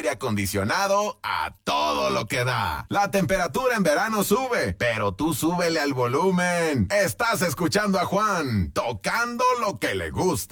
aire acondicionado a todo lo que da. La temperatura en verano sube, pero tú súbele al volumen. Estás escuchando a Juan, tocando lo que le gusta.